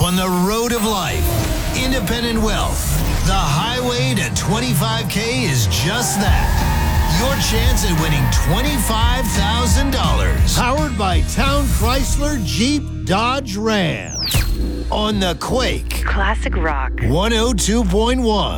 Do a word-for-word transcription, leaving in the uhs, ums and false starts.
on the road of life. Independent wealth. The highway to twenty-five K is just that. Your chance at winning twenty-five thousand dollars. Powered by Town Chrysler Jeep Dodge Ram. On the Quake. Classic rock. one oh two point one.